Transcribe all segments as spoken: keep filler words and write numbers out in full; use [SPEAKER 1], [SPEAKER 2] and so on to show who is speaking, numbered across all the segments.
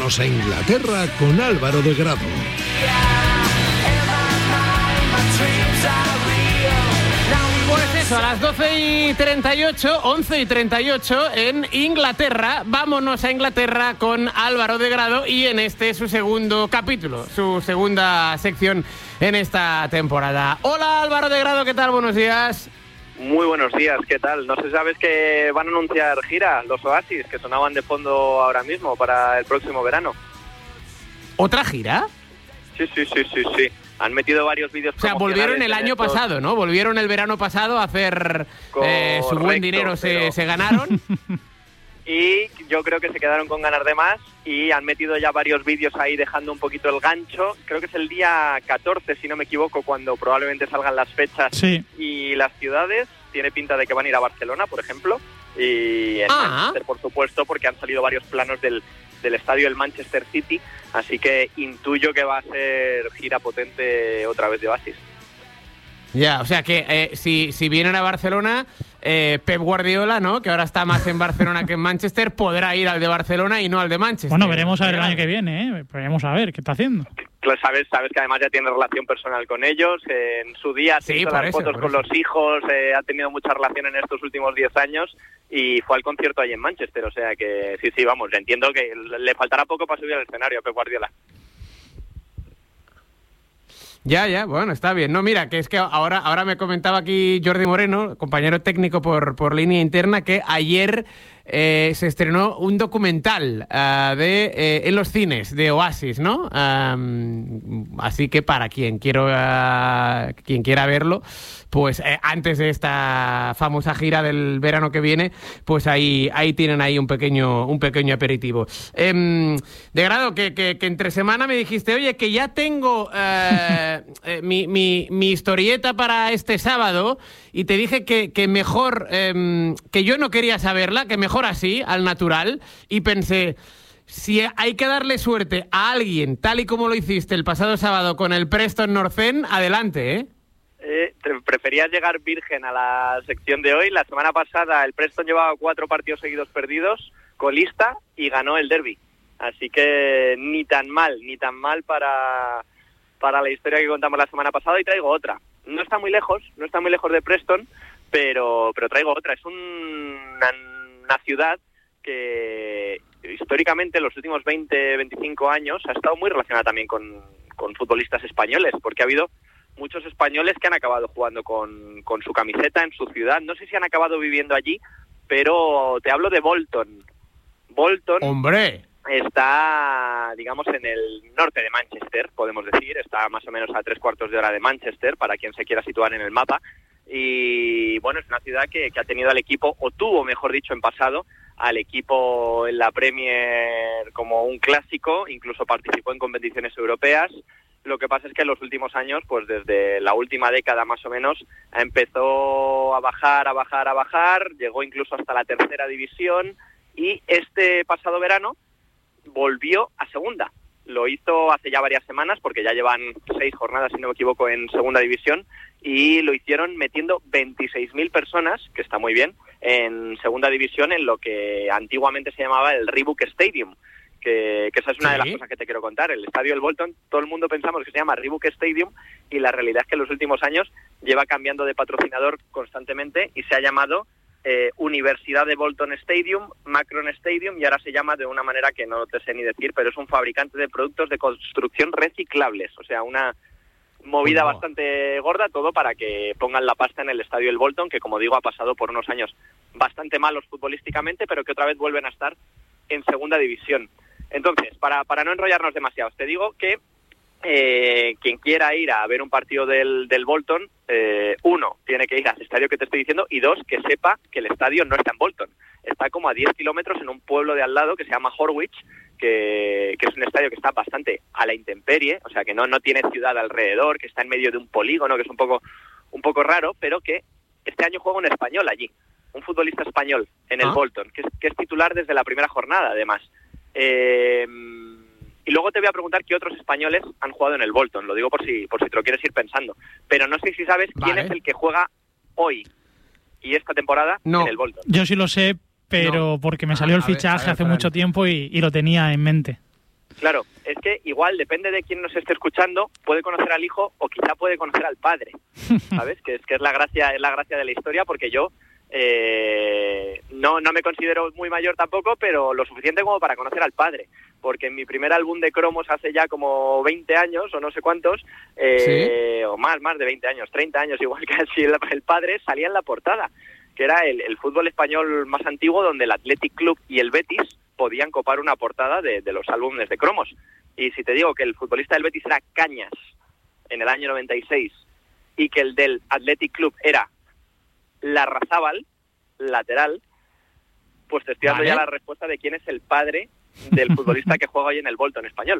[SPEAKER 1] Vámonos a Inglaterra con Álvaro de Grado.
[SPEAKER 2] Pues eso, a las doce y treinta y ocho, once y treinta y ocho en Inglaterra. Vámonos a Inglaterra con Álvaro de Grado y en este su segundo capítulo, su segunda sección en esta temporada. Hola Álvaro de Grado, ¿qué tal? Buenos días.
[SPEAKER 3] Muy buenos días, ¿qué tal? No sé si sabes que van a anunciar gira, los Oasis, que sonaban de fondo ahora mismo para el próximo verano.
[SPEAKER 2] ¿Otra gira?
[SPEAKER 3] Sí, sí, sí, sí, sí. Han metido varios vídeos.
[SPEAKER 2] O sea, volvieron el año estos... pasado, ¿no? Volvieron el verano pasado a hacer eh, su buen dinero, pero... se, se ganaron.
[SPEAKER 3] Y yo creo que se quedaron con ganas de más y han metido ya varios vídeos ahí dejando un poquito el gancho. Creo que es el día catorce, si no me equivoco, cuando probablemente salgan las fechas
[SPEAKER 4] sí.
[SPEAKER 3] y las ciudades. Tiene pinta de que van a ir a Barcelona, por ejemplo. Y en ah. Manchester, por supuesto, porque han salido varios planos del, del estadio del Manchester City. Así que intuyo que va a ser gira potente otra vez de Oasis.
[SPEAKER 2] Ya, o sea que eh, si, si vienen a Barcelona, eh, Pep Guardiola, ¿no?, que ahora está más en Barcelona que en Manchester, podrá ir al de Barcelona y no al de Manchester.
[SPEAKER 4] Bueno, veremos a ver el año que viene, ¿eh? Veremos a ver qué está haciendo.
[SPEAKER 3] Claro, sabes, sabes que además ya tiene relación personal con ellos. Eh, en su día se
[SPEAKER 2] sí,
[SPEAKER 3] hizo las
[SPEAKER 2] eso,
[SPEAKER 3] fotos con
[SPEAKER 2] eso.
[SPEAKER 3] los hijos, eh, ha tenido mucha relación en estos últimos diez años y fue al concierto ahí en Manchester. O sea que sí, sí, vamos, entiendo que le faltará poco para subir al escenario a Pep Guardiola.
[SPEAKER 2] Ya, ya, bueno, está bien. No, mira, que es que ahora, ahora me comentaba aquí Jordi Moreno, compañero técnico por, por línea interna, que ayer eh, se estrenó un documental uh, de eh, en los cines de Oasis, ¿no? Um, así que para quien quiero uh, quien quiera verlo, pues eh, antes de esta famosa gira del verano que viene, pues ahí ahí tienen ahí un pequeño un pequeño aperitivo. Eh, de Grado, que, que, que entre semana me dijiste, oye, que ya tengo eh, eh, mi, mi, mi historieta para este sábado, y te dije que, que mejor, eh, que yo no quería saberla, que mejor así, al natural, y pensé, si hay que darle suerte a alguien, tal y como lo hiciste el pasado sábado con el Preston North End, adelante, ¿eh?
[SPEAKER 3] Eh, preferías llegar virgen a la sección de hoy. La semana pasada el Preston llevaba cuatro partidos seguidos perdidos, colista, y ganó el derbi. Así que ni tan mal, ni tan mal para, para la historia que contamos la semana pasada. Y traigo otra. No está muy lejos, no está muy lejos de Preston, pero, pero traigo otra. Es un, una, una ciudad que históricamente en los últimos veinte, veinticinco años ha estado muy relacionada también con, con futbolistas españoles, porque ha habido muchos españoles que han acabado jugando con, con su camiseta en su ciudad. No sé si han acabado viviendo allí, pero te hablo de Bolton. Bolton
[SPEAKER 2] ¡Hombre!
[SPEAKER 3] Está, digamos, en el norte de Manchester, podemos decir. Está más o menos a tres cuartos de hora de Manchester, para quien se quiera situar en el mapa. Y, bueno, es una ciudad que, que ha tenido al equipo, o tuvo, mejor dicho, en pasado, al equipo en la Premier como un clásico. Incluso participó en competiciones europeas. Lo que pasa es que en los últimos años, pues desde la última década más o menos, empezó a bajar, a bajar, a bajar, llegó incluso hasta la tercera división, y este pasado verano volvió a segunda. Lo hizo hace ya varias semanas, porque ya llevan seis jornadas, si no me equivoco, en segunda división, y lo hicieron metiendo veintiséis mil personas, que está muy bien, en segunda división, en lo que antiguamente se llamaba el Reebok Stadium. Que, que esa es una ¿Sí? de las cosas que te quiero contar. El estadio del Bolton, todo el mundo pensamos que se llama Reebok Stadium, y la realidad es que en los últimos años lleva cambiando de patrocinador constantemente y se ha llamado eh, Universidad de Bolton Stadium, Macron Stadium, y ahora se llama de una manera que no te sé ni decir, pero es un fabricante de productos de construcción reciclables. O sea, una movida oh, no. bastante gorda, todo para que pongan la pasta en el estadio del Bolton, que, como digo, ha pasado por unos años bastante malos futbolísticamente, pero que otra vez vuelven a estar en segunda división. Entonces, para, para no enrollarnos demasiado, te digo que eh, quien quiera ir a ver un partido del, del Bolton, eh, uno, tiene que ir al estadio que te estoy diciendo, y dos, que sepa que el estadio no está en Bolton. Está como a diez kilómetros en un pueblo de al lado que se llama Horwich, que, que es un estadio que está bastante a la intemperie, o sea que no, no tiene ciudad alrededor, que está en medio de un polígono, que es un poco, un poco raro, pero que este año juega un español allí, un futbolista español en el ¿Ah? Bolton, que es, que es titular desde la primera jornada, además. Eh, y luego te voy a preguntar qué otros españoles han jugado en el Bolton, lo digo por si por si te lo quieres ir pensando. Pero no sé si sabes vale. quién es el que juega hoy y esta temporada
[SPEAKER 4] no.
[SPEAKER 3] en el Bolton.
[SPEAKER 4] Yo sí lo sé, pero no. porque me salió el fichaje ver, ver, hace mucho tiempo y, y lo tenía en mente.
[SPEAKER 3] Claro, es que igual depende de quién nos esté escuchando, puede conocer al hijo o quizá puede conocer al padre, ¿sabes? Que es que es la gracia, es la gracia de la historia, porque yo eh, no, no me considero muy mayor tampoco, pero lo suficiente como para conocer al padre, porque en mi primer álbum de cromos hace ya como veinte años o no sé cuántos, eh, ¿sí? o más, más de veinte años, treinta años igual casi, el, el padre salía en la portada, que era el, el fútbol español más antiguo, donde el Athletic Club y el Betis podían copar una portada de, de los álbumes de cromos. Y si te digo que el futbolista del Betis era Cañas en el año noventa y seis y que el del Athletic Club era Larrazábal, lateral, pues te estoy dando
[SPEAKER 2] vale.
[SPEAKER 3] ya la respuesta de quién es el padre del futbolista que juega hoy en el Bolton español.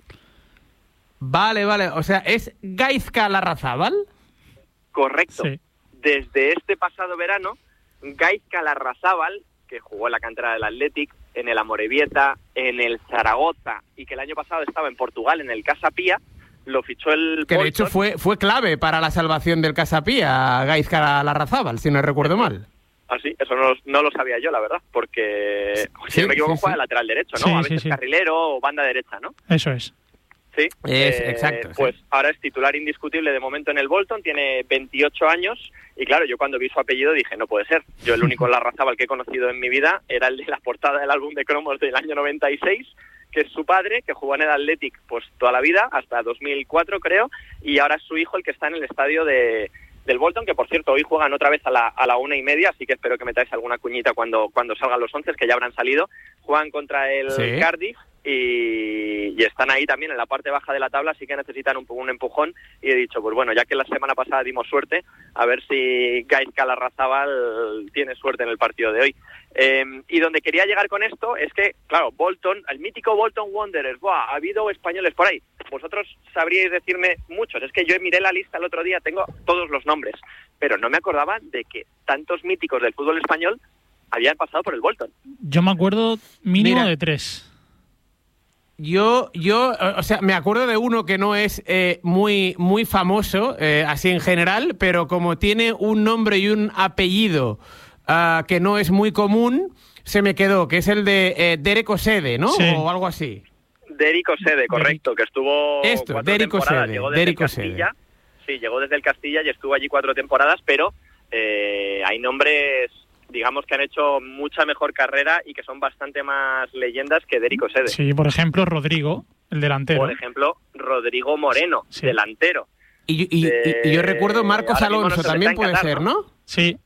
[SPEAKER 2] Vale, vale. O sea, ¿es Gaizka Larrazábal?
[SPEAKER 3] Correcto.
[SPEAKER 4] Sí.
[SPEAKER 3] Desde este pasado verano, Gaizka Larrazábal, que jugó en la cantera del Athletic, en el Amorebieta, en el Zaragoza, y que el año pasado estaba en Portugal, en el Casa Pía, lo fichó el
[SPEAKER 2] Que de
[SPEAKER 3] Bolton.
[SPEAKER 2] hecho fue, fue clave para la salvación del Casa Pía, Gaizka Larrazábal, si no recuerdo mal.
[SPEAKER 3] Ah, sí, eso no, no lo sabía yo, la verdad, porque, si
[SPEAKER 2] Sí,
[SPEAKER 3] no me equivoco,
[SPEAKER 2] sí,
[SPEAKER 3] juega
[SPEAKER 2] sí.
[SPEAKER 3] lateral derecho, ¿no?
[SPEAKER 4] Sí,
[SPEAKER 3] a
[SPEAKER 4] sí,
[SPEAKER 3] veces
[SPEAKER 4] sí.
[SPEAKER 3] carrilero o banda derecha, ¿no?
[SPEAKER 4] Eso es.
[SPEAKER 3] Sí,
[SPEAKER 2] Es, exacto,
[SPEAKER 3] Pues
[SPEAKER 2] sí.
[SPEAKER 3] ahora es titular indiscutible de momento en el Bolton, tiene veintiocho años, y claro, yo cuando vi su apellido dije, no puede ser. Yo el único Larrazábal que he conocido en mi vida era el de la portada del álbum de cromos del año noventa y seis, que es su padre, que jugó en el Athletic pues toda la vida, hasta dos mil cuatro creo, y ahora es su hijo el que está en el estadio de del Bolton, que por cierto hoy juegan otra vez a la, a la una y media, así que espero que metáis alguna cuñita cuando, cuando salgan los once, que ya habrán salido. Juegan contra el
[SPEAKER 2] Sí.
[SPEAKER 3] Cardiff y, y están ahí también en la parte baja de la tabla, así que necesitan un, un empujón, y he dicho, pues bueno, ya que la semana pasada dimos suerte, a ver si Gaizka Larrazábal tiene suerte en el partido de hoy. Eh, y donde quería llegar con esto es que, claro, Bolton, el mítico Bolton Wanderers, ¡buah! Ha habido españoles por ahí. Vosotros sabríais decirme muchos. Es que yo miré la lista el otro día, tengo todos los nombres, pero no me acordaba de que tantos míticos del fútbol español habían pasado por el Bolton.
[SPEAKER 4] Yo me acuerdo mínimo
[SPEAKER 2] Mira.
[SPEAKER 4] de tres.
[SPEAKER 2] Yo, yo, o sea, me acuerdo de uno que no es eh, muy, muy famoso, eh, así en general, pero como tiene un nombre y un apellido uh, que no es muy común, se me quedó, que es el de eh, Derek Osede, ¿no?
[SPEAKER 4] Sí.
[SPEAKER 2] O algo así.
[SPEAKER 3] Derek Osede, correcto, que estuvo
[SPEAKER 2] Esto,
[SPEAKER 3] cuatro
[SPEAKER 2] Derek
[SPEAKER 3] temporadas.
[SPEAKER 2] Osede,
[SPEAKER 3] Llegó desde
[SPEAKER 2] Derek
[SPEAKER 3] el
[SPEAKER 2] Osede.
[SPEAKER 3] Castilla. Sí, llegó desde el Castilla y estuvo allí cuatro temporadas, pero eh, hay nombres, digamos, que han hecho mucha mejor carrera y que son bastante más leyendas que Derek Osede.
[SPEAKER 4] Sí, por ejemplo, Rodrigo, el delantero.
[SPEAKER 3] Por ejemplo, Rodrigo Moreno,
[SPEAKER 4] Sí.
[SPEAKER 3] delantero.
[SPEAKER 2] Y, y-
[SPEAKER 3] De-
[SPEAKER 2] y yo recuerdo Marcos
[SPEAKER 3] ahora mismo
[SPEAKER 2] Alonso,
[SPEAKER 3] no sé,
[SPEAKER 2] también
[SPEAKER 3] está en
[SPEAKER 2] puede
[SPEAKER 3] Qatar,
[SPEAKER 2] ser,
[SPEAKER 3] ¿no?
[SPEAKER 2] ¿no?
[SPEAKER 4] Sí,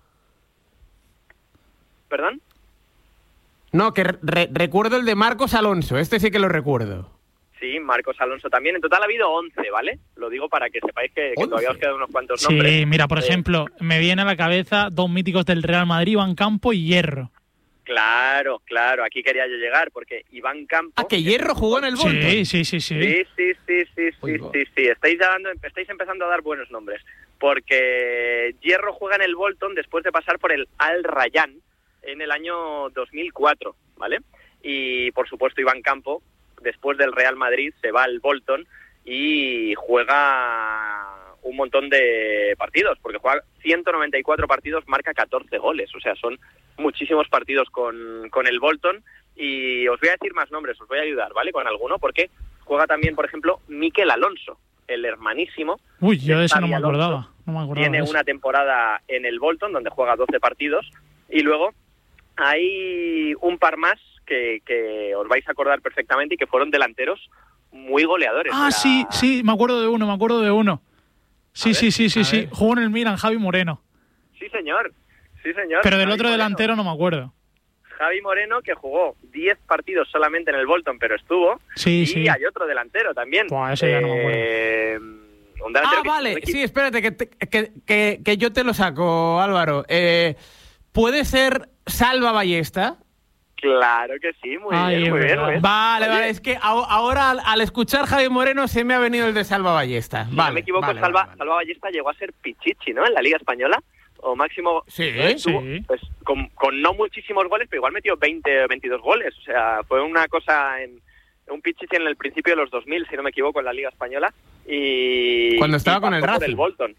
[SPEAKER 3] ¿Perdón?
[SPEAKER 2] No, que re- recuerdo el de Marcos Alonso, este sí que lo recuerdo.
[SPEAKER 3] Sí, Marcos Alonso también. En total ha habido once, ¿vale? Lo digo para que sepáis que, que
[SPEAKER 2] once.
[SPEAKER 3] todavía os quedan unos cuantos nombres.
[SPEAKER 4] sí, mira, por
[SPEAKER 3] Eh,
[SPEAKER 4] ejemplo, me viene a la cabeza dos míticos del Real Madrid, Iván Campo y Hierro.
[SPEAKER 3] Claro, claro, aquí quería yo llegar, porque Iván Campo...
[SPEAKER 2] Ah, que Hierro jugó en el Bolton.
[SPEAKER 4] Sí, sí, sí, sí.
[SPEAKER 3] Sí, sí, sí, sí, sí,
[SPEAKER 2] Uy, va.
[SPEAKER 3] sí, sí. Estáis, dando, estáis empezando a dar buenos nombres, porque Hierro juega en el Bolton después de pasar por el Al Rayyan en el año dos mil cuatro, ¿vale? Y, por supuesto, Iván Campo, después del Real Madrid, se va al Bolton y juega un montón de partidos, porque juega ciento noventa y cuatro partidos, marca catorce goles, o sea, son muchísimos partidos con, con el Bolton. Y os voy a decir más nombres, os voy a ayudar, ¿vale? Con alguno, porque juega también, por ejemplo, Mikel Alonso, el hermanísimo.
[SPEAKER 4] Uy, yo de eso no
[SPEAKER 3] Xabi
[SPEAKER 4] me
[SPEAKER 3] Alonso.
[SPEAKER 4] acordaba. No me acordaba
[SPEAKER 3] Tiene
[SPEAKER 4] de eso.
[SPEAKER 3] una temporada en el Bolton, donde juega doce partidos, y luego hay un par más que, que os vais a acordar perfectamente y que fueron delanteros muy goleadores.
[SPEAKER 4] Ah,
[SPEAKER 3] Era-
[SPEAKER 4] sí, sí, me acuerdo de uno, me acuerdo de uno. Sí,
[SPEAKER 3] A
[SPEAKER 4] sí,
[SPEAKER 3] ver,
[SPEAKER 4] sí, sí,
[SPEAKER 2] a
[SPEAKER 4] sí.
[SPEAKER 2] ver.
[SPEAKER 4] Jugó en el Milan, Javi Moreno.
[SPEAKER 3] Sí, señor. Sí, señor.
[SPEAKER 4] Pero del
[SPEAKER 3] Javi
[SPEAKER 4] otro
[SPEAKER 3] Moreno.
[SPEAKER 4] delantero no me acuerdo.
[SPEAKER 3] Javi Moreno, que jugó diez partidos solamente en el Bolton, pero estuvo.
[SPEAKER 4] Sí,
[SPEAKER 3] y
[SPEAKER 4] sí.
[SPEAKER 3] hay otro delantero también.
[SPEAKER 4] Buah, ese ya no me acuerdo.
[SPEAKER 3] Eh, un delantero
[SPEAKER 2] Ah,
[SPEAKER 3] que-
[SPEAKER 2] vale,
[SPEAKER 3] que-
[SPEAKER 2] sí, espérate, que, te- que, que, que yo te lo saco, Álvaro. Eh, ¿Puede ser Salva Ballesta?
[SPEAKER 3] Claro que sí, muy
[SPEAKER 4] Ay,
[SPEAKER 3] bien,
[SPEAKER 4] es
[SPEAKER 3] muy bien,
[SPEAKER 4] verdad.
[SPEAKER 3] muy bien.
[SPEAKER 2] Vale,
[SPEAKER 3] Oye,
[SPEAKER 2] vale, es que a- ahora al, al escuchar Javi Moreno se me ha venido el de Salva Ballesta.
[SPEAKER 3] Si
[SPEAKER 2] Vale,
[SPEAKER 3] no me equivoco,
[SPEAKER 2] vale,
[SPEAKER 3] Salva,
[SPEAKER 2] vale, vale.
[SPEAKER 3] Salva Ballesta llegó a ser Pichichi, ¿no? En la Liga Española. O máximo...
[SPEAKER 2] Sí,
[SPEAKER 3] estuvo,
[SPEAKER 4] sí.
[SPEAKER 3] Pues, con, con no muchísimos goles, pero igual metió veinte o veintidós goles. O sea, fue una cosa en... Un Pichichi en el principio de los dos mil, si no me equivoco, en la Liga Española. Y...
[SPEAKER 2] Cuando estaba
[SPEAKER 3] y
[SPEAKER 2] con el
[SPEAKER 3] pasó por
[SPEAKER 2] Racing.
[SPEAKER 3] el Bolton.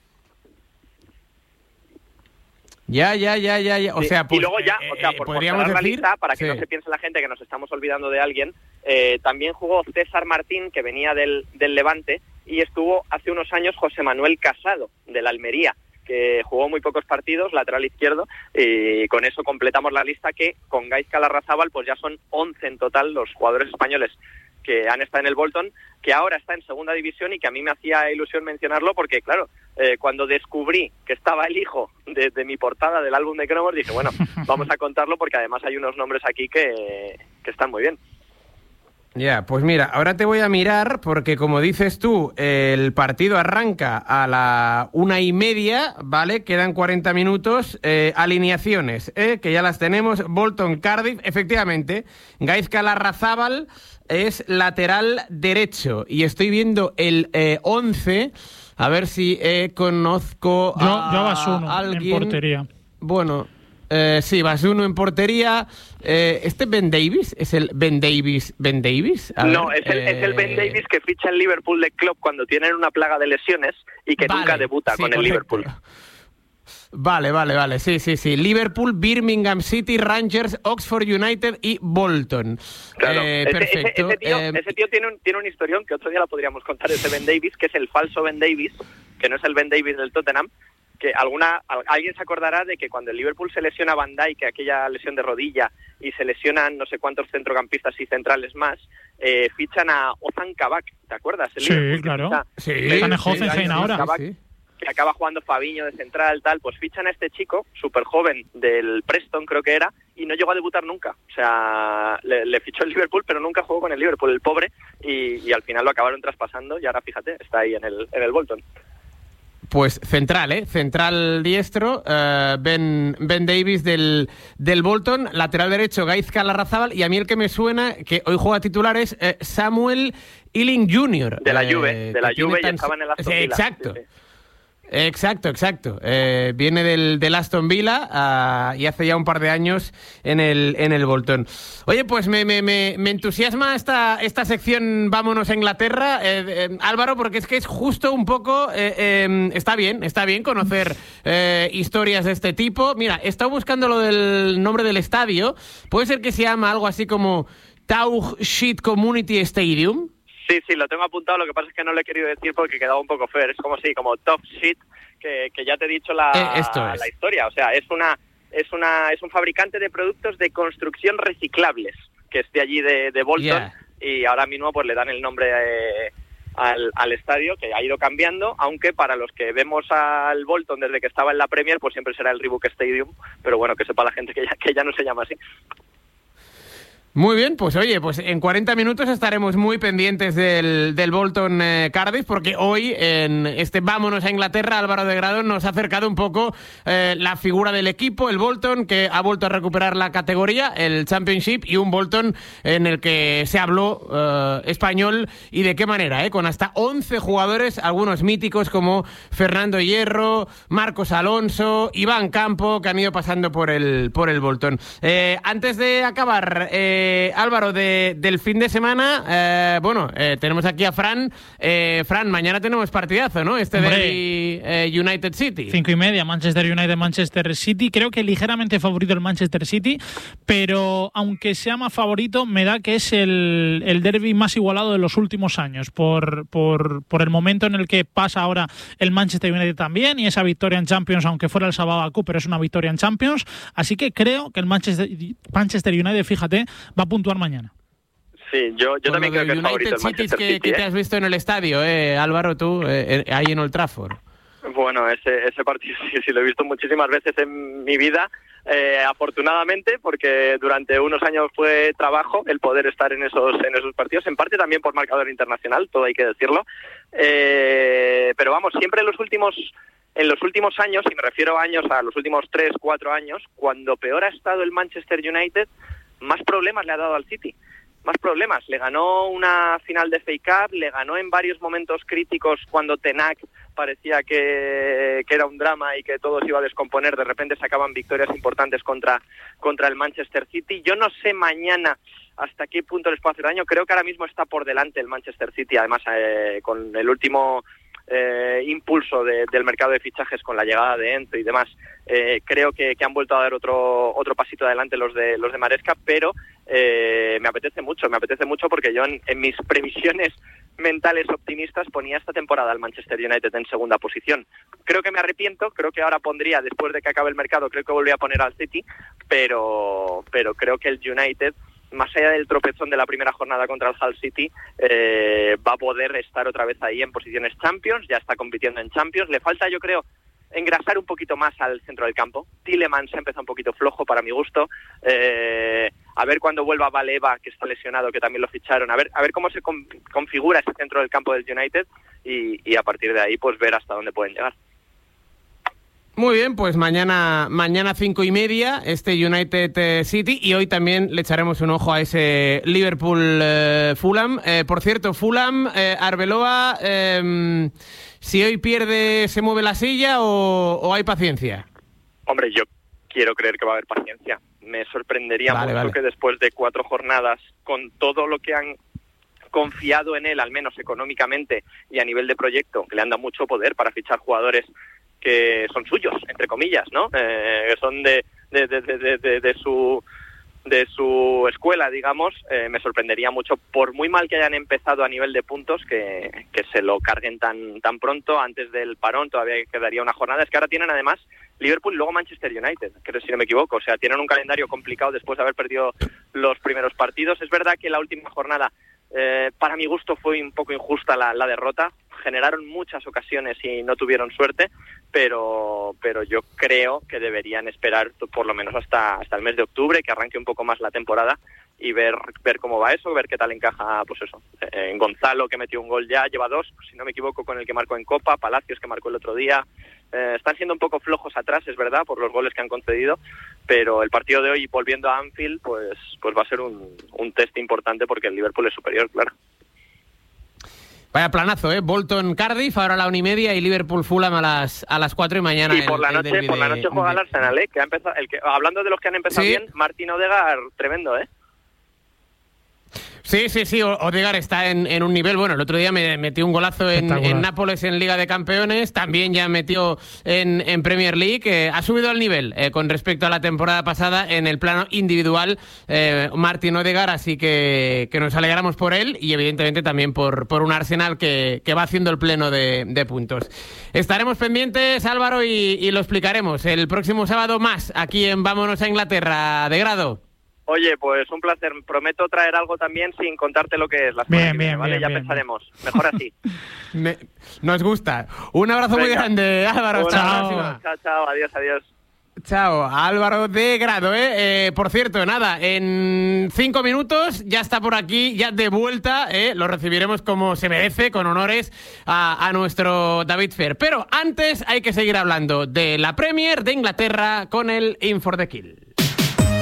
[SPEAKER 2] Ya, ya, ya, ya, ya. O
[SPEAKER 3] Sí,
[SPEAKER 2] sea, pues,
[SPEAKER 3] y luego ya,
[SPEAKER 2] eh,
[SPEAKER 3] o sea,
[SPEAKER 2] eh,
[SPEAKER 3] por
[SPEAKER 2] podríamos
[SPEAKER 3] cerrar la
[SPEAKER 2] decir...
[SPEAKER 3] lista, para que
[SPEAKER 2] sí.
[SPEAKER 3] no se piense la gente que nos estamos olvidando de alguien, Eh, también jugó César Martín, que venía del, del Levante, y estuvo hace unos años José Manuel Casado, del Almería, que jugó muy pocos partidos, lateral izquierdo, y con eso completamos la lista, que con Gaizka Larrazábal pues ya son once en total los jugadores españoles que han estado en el Bolton, que ahora está en segunda división y que a mí me hacía ilusión mencionarlo porque, claro, eh, cuando descubrí que estaba el hijo de, de mi portada del álbum de cromos, dije, bueno, vamos a contarlo porque además hay unos nombres aquí que, que están muy bien.
[SPEAKER 2] Ya, yeah, pues mira, ahora te voy a mirar porque, como dices tú, el partido arranca a la una y media, ¿vale? Quedan cuarenta minutos. Eh, alineaciones, ¿eh? Que ya las tenemos. Bolton, Cardiff, efectivamente. Gaizka Larrazábal es lateral derecho. Y estoy viendo el eh, once, a ver si eh, conozco
[SPEAKER 4] yo,
[SPEAKER 2] a,
[SPEAKER 4] yo Basuno,
[SPEAKER 2] a alguien.
[SPEAKER 4] En portería.
[SPEAKER 2] Bueno... Eh, sí, Basuno en portería. Eh, ¿Este Ben Davies? ¿Es el Ben Davies? ¿Ben Davies? A
[SPEAKER 3] no,
[SPEAKER 2] ver,
[SPEAKER 3] es, el,
[SPEAKER 2] eh...
[SPEAKER 3] es el Ben Davies que ficha en Liverpool de club cuando tienen una plaga de lesiones y que
[SPEAKER 2] vale,
[SPEAKER 3] nunca debuta
[SPEAKER 2] sí,
[SPEAKER 3] con el
[SPEAKER 2] correcto.
[SPEAKER 3] Liverpool.
[SPEAKER 2] Vale, vale, vale, sí, sí, sí. Liverpool, Birmingham City, Rangers, Oxford United y Bolton.
[SPEAKER 3] Claro,
[SPEAKER 2] eh,
[SPEAKER 3] ese,
[SPEAKER 2] perfecto.
[SPEAKER 3] Ese, ese, tío,
[SPEAKER 2] eh...
[SPEAKER 3] ese tío tiene un, tiene un historión que otro día la podríamos contar, ese Ben Davies, que es el falso Ben Davies, que no es el Ben Davies del Tottenham, que alguna alguien se acordará de que cuando el Liverpool se lesiona a Van Dijk, aquella lesión de rodilla, y se lesionan no sé cuántos centrocampistas y centrales más, eh, fichan a Ozan Kabak, ¿te acuerdas? El
[SPEAKER 4] sí,
[SPEAKER 3] Liverpool,
[SPEAKER 4] claro.
[SPEAKER 3] Ficha,
[SPEAKER 2] sí,
[SPEAKER 4] Están en
[SPEAKER 2] sí,
[SPEAKER 4] Hoffenheim
[SPEAKER 2] sí,
[SPEAKER 4] ahora.
[SPEAKER 3] Kabak,
[SPEAKER 2] sí, sí.
[SPEAKER 3] que acaba jugando Fabiño de central, tal, pues fichan a este chico, súper joven, del Preston creo que era, y no llegó a debutar nunca. O sea, le, le fichó el Liverpool, pero nunca jugó con el Liverpool, el pobre, y, y al final lo acabaron traspasando, y ahora fíjate, está ahí en el, en el Bolton.
[SPEAKER 2] Pues central, ¿eh? Central diestro, uh, Ben, Ben Davies del, del Bolton, lateral derecho Gaizka Larrazábal, y a mí el que me suena, que hoy juega titular, es eh, Samuel Ealing junior
[SPEAKER 3] De la
[SPEAKER 2] eh,
[SPEAKER 3] Juve, de la Juve
[SPEAKER 2] tan...
[SPEAKER 3] y estaba en el Aston
[SPEAKER 2] sí,
[SPEAKER 3] Villa.
[SPEAKER 2] exacto.
[SPEAKER 3] Sí, sí.
[SPEAKER 2] Exacto, exacto. Eh, viene del, del Aston Villa uh, y hace ya un par de años en el, en el Bolton. Oye, pues me, me, me, me entusiasma esta, esta sección Vámonos a Inglaterra, eh, eh, Álvaro, porque es que es justo un poco... Eh, eh, está bien, está bien conocer eh, historias de este tipo. Mira, he estado buscando lo del nombre del estadio. Puede ser que se llama algo así como Tauchit Community Stadium.
[SPEAKER 3] Sí, sí, lo tengo apuntado, lo que pasa es que no lo he querido decir porque quedaba un poco feo. Es como sí, como Top Shit, que, que ya te he dicho la,
[SPEAKER 2] eh, esto es.
[SPEAKER 3] la historia. O sea, es una es una es un fabricante de productos de construcción reciclables, que es de allí de, de Bolton, yeah. Y ahora mismo pues le dan el nombre eh, al, al estadio, que ha ido cambiando, aunque para los que vemos al Bolton desde que estaba en la Premier, pues siempre será el Reebok Stadium, pero bueno, que sepa la gente que ya, que ya no se llama así.
[SPEAKER 2] Muy bien, pues oye, pues en cuarenta minutos estaremos muy pendientes del, del Bolton eh, Cardiff, porque hoy en este Vámonos a Inglaterra, Álvaro de Grado nos ha acercado un poco eh, la figura del equipo, el Bolton, que ha vuelto a recuperar la categoría, el Championship, y un Bolton en el que se habló eh, español, y de qué manera, eh, con hasta once jugadores, algunos míticos como Fernando Hierro, Marcos Alonso, Iván Campo, que han ido pasando por el, por el Bolton. Eh, antes de acabar... Eh, Eh, Álvaro, de, del fin de semana, eh, bueno, eh, tenemos aquí a Fran. Eh, Fran, mañana tenemos partidazo, ¿no? Este del eh, United City.
[SPEAKER 4] Cinco y media, Manchester United, Manchester City. Creo que ligeramente favorito el Manchester City, pero aunque sea más favorito, me da que es el, el derbi más igualado de los últimos años, por, por, por el momento en el que pasa ahora el Manchester United también, y esa victoria en Champions, aunque fuera el sábado a Bakú, pero es una victoria en Champions. Así que creo que el Manchester, Manchester United, fíjate, va a puntuar mañana.
[SPEAKER 3] Sí, yo, yo también creo que es favorito el Manchester
[SPEAKER 2] que,
[SPEAKER 3] City.
[SPEAKER 2] que
[SPEAKER 3] ¿eh?
[SPEAKER 2] te has visto en el estadio, eh, Álvaro, tú, eh, ahí en Old Trafford.
[SPEAKER 3] Bueno, ese, ese partido sí, sí lo he visto muchísimas veces en mi vida, eh, afortunadamente, porque durante unos años fue trabajo el poder estar en esos en esos partidos, en parte también por marcador internacional, todo hay que decirlo. Eh, pero vamos, siempre en los últimos en los últimos años, y me refiero a años a los últimos tres, cuatro años, cuando peor ha estado el Manchester United, más problemas le ha dado al City, más problemas. Le ganó una final de F A Cup, le ganó en varios momentos críticos cuando Ten Hag parecía que, que era un drama y que todo se iba a descomponer. De repente sacaban victorias importantes contra, contra el Manchester City. Yo no sé mañana hasta qué punto les puede hacer daño. Creo que ahora mismo está por delante el Manchester City, además eh, con el último eh, impulso de, del mercado de fichajes con la llegada de Enzo y demás, eh, creo que, que han vuelto a dar otro otro pasito adelante los de los de Maresca, pero eh, me apetece mucho, me apetece mucho porque yo en, en mis previsiones mentales optimistas ponía esta temporada al Manchester United en segunda posición. Creo que me arrepiento, creo que ahora pondría, después de que acabe el mercado, creo que volvería a poner al City, pero pero creo que el United, más allá del tropezón de la primera jornada contra el Hull City, eh, va a poder estar otra vez ahí en posiciones Champions, ya está compitiendo en Champions. Le falta, yo creo, engrasar un poquito más al centro del campo. Tielemans se empezó un poquito flojo para mi gusto. Eh, a ver cuando vuelva Baleba, que está lesionado, que también lo ficharon, a ver a ver cómo se con, configura ese centro del campo del United y, y a partir de ahí pues ver hasta dónde pueden llegar.
[SPEAKER 2] Muy bien, pues mañana mañana cinco y media este United eh, City, y hoy también le echaremos un ojo a ese Liverpool eh, Fulham. Eh, por cierto, Fulham, eh, Arbeloa, eh, si hoy pierde, ¿se mueve la silla o, o hay paciencia?
[SPEAKER 3] Hombre, yo quiero creer que va a haber paciencia. Me sorprendería
[SPEAKER 2] vale,
[SPEAKER 3] mucho
[SPEAKER 2] vale.
[SPEAKER 3] que después de cuatro jornadas, con todo lo que han confiado en él, al menos económicamente y a nivel de proyecto, que le han dado mucho poder para fichar jugadores que son suyos, entre comillas, ¿no? Eh, que son de, de, de, de, de, de su de su escuela, digamos, eh, me sorprendería mucho, por muy mal que hayan empezado a nivel de puntos, que, que se lo carguen tan tan pronto, antes del parón. Todavía quedaría una jornada. Es que ahora tienen además Liverpool y luego Manchester United, creo, si no me equivoco. O sea, tienen un calendario complicado después de haber perdido los primeros partidos. Es verdad que la última jornada, eh, para mi gusto, fue un poco injusta la, la derrota. Generaron muchas ocasiones y no tuvieron suerte, pero pero yo creo que deberían esperar por lo menos hasta hasta el mes de octubre, que arranque un poco más la temporada y ver ver cómo va eso, ver qué tal encaja, pues eso, en Gonzalo, que metió un gol ya, lleva dos, si no me equivoco, con el que marcó en Copa, Palacios, que marcó el otro día. Eh, están siendo un poco flojos atrás, es verdad, por los goles que han concedido, pero el partido de hoy, volviendo a Anfield, pues pues va a ser un, un test importante, porque el Liverpool es superior, claro.
[SPEAKER 2] Vaya planazo, ¿eh? Bolton Cardiff ahora a la una y media y Liverpool Fulham a las a las cuatro y mañana.
[SPEAKER 3] Y por
[SPEAKER 2] el,
[SPEAKER 3] la
[SPEAKER 2] el
[SPEAKER 3] noche,
[SPEAKER 2] derbi
[SPEAKER 3] por la
[SPEAKER 2] de,
[SPEAKER 3] noche juega
[SPEAKER 2] de...
[SPEAKER 3] el Arsenal, ¿eh? Que ha empezado, el que, hablando de los que han empezado
[SPEAKER 2] ¿Sí?
[SPEAKER 3] bien, Martín Odegaard, tremendo, ¿eh?
[SPEAKER 2] Sí, sí, sí, Odegaard está en, en un nivel. Bueno, el otro día me metió un golazo en, en Nápoles en Liga de Campeones, también ya metió en, en Premier League. Eh, ha subido al nivel eh, con respecto a la temporada pasada en el plano individual, eh, Martín Odegaard, así que, que nos alegramos por él y evidentemente también por, por un Arsenal que, que va haciendo el pleno de, de puntos. Estaremos pendientes, Álvaro, y, y lo explicaremos el próximo sábado más aquí en Vámonos a Inglaterra, de grado.
[SPEAKER 3] Oye, pues un placer. Prometo traer algo también sin contarte lo que es la semana
[SPEAKER 4] Bien,
[SPEAKER 3] que viene,
[SPEAKER 4] bien,
[SPEAKER 3] ¿vale?
[SPEAKER 4] bien,
[SPEAKER 3] Ya
[SPEAKER 4] bien,
[SPEAKER 3] pensaremos. Mejor así.
[SPEAKER 2] Me, nos gusta. Un abrazo muy
[SPEAKER 3] Venga.
[SPEAKER 2] grande, Álvaro.
[SPEAKER 3] Un
[SPEAKER 2] Chao.
[SPEAKER 3] abrazo. Chao, chao. Adiós, adiós.
[SPEAKER 2] Chao, Álvaro de Grado, ¿eh? Eh, por cierto, nada, en cinco minutos ya está por aquí, ya de vuelta, ¿eh? Lo recibiremos como se merece, con honores a, a nuestro David Fer. Pero antes hay que seguir hablando de la Premier de Inglaterra con el In for the Kill.